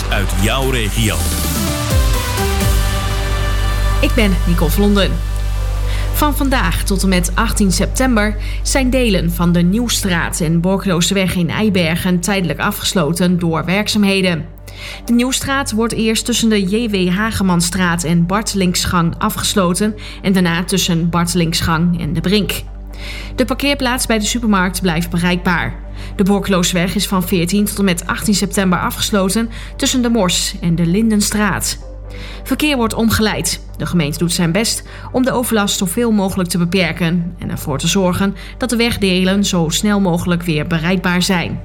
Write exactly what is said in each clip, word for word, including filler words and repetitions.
uit jouw regio. Ik ben Nicole Vlonden. Van vandaag tot en met achttien september zijn delen van de Nieuwstraat en Borkloosterweg in Eibergen tijdelijk afgesloten door werkzaamheden. De Nieuwstraat wordt eerst tussen de J W Hagemanstraat en Bartelingsgang afgesloten en daarna tussen Bartelingsgang en de Brink. De parkeerplaats bij de supermarkt blijft bereikbaar. De Borkloosterweg is van veertien tot en met achttien september afgesloten tussen de Mors en de Lindenstraat. Verkeer wordt omgeleid. De gemeente doet zijn best om de overlast zoveel mogelijk te beperken en ervoor te zorgen dat de wegdelen zo snel mogelijk weer bereikbaar zijn.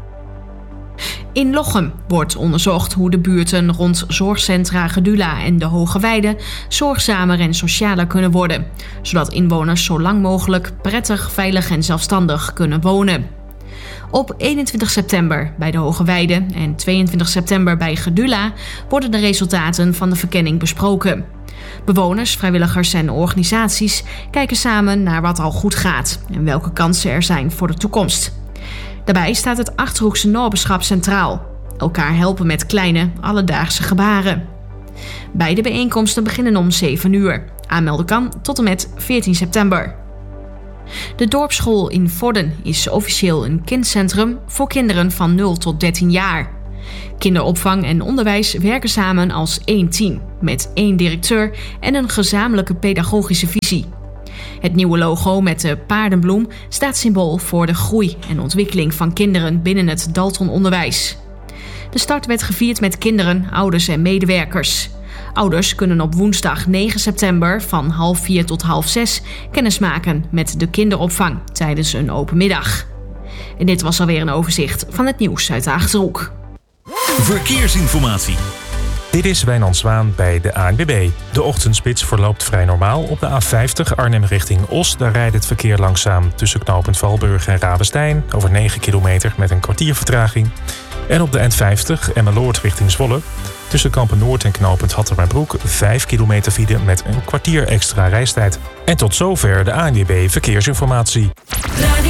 In Lochem wordt onderzocht hoe de buurten rond zorgcentra Gedula en de Hoge Weide zorgzamer en socialer kunnen worden, zodat inwoners zo lang mogelijk prettig, veilig en zelfstandig kunnen wonen. Op eenentwintig september bij de Hoge Weide en tweeëntwintig september bij Gedula worden de resultaten van de verkenning besproken. Bewoners, vrijwilligers en organisaties kijken samen naar wat al goed gaat en welke kansen er zijn voor de toekomst. Daarbij staat het Achterhoekse Noorderschap centraal. Elkaar helpen met kleine, alledaagse gebaren. Beide bijeenkomsten beginnen om zeven uur. Aanmelden kan tot en met veertien september. De dorpsschool in Vorden is officieel een kindcentrum voor kinderen van nul tot dertien jaar. Kinderopvang en onderwijs werken samen als één team, met één directeur en een gezamenlijke pedagogische visie. Het nieuwe logo met de paardenbloem staat symbool voor de groei en ontwikkeling van kinderen binnen het Dalton-onderwijs. De start werd gevierd met kinderen, ouders en medewerkers. Ouders kunnen op woensdag negen september van half vier tot half zes kennismaken met de kinderopvang tijdens een open middag. En dit was alweer een overzicht van het nieuws uit de Achterhoek. Verkeersinformatie. Dit is Wijnand Zwaan bij de A N W B. De ochtendspits verloopt vrij normaal. Op de A vijftig Arnhem richting Os, daar rijdt het verkeer langzaam tussen knooppunt Valburg en Ravenstein over negen kilometer met een kwartier vertraging. En op de N vijftig Emmeloord richting Zwolle, tussen Kampen-Noord en knooppunt Hattermerbroek vijf kilometer file met een kwartier extra reistijd. En tot zover de A N W B Verkeersinformatie.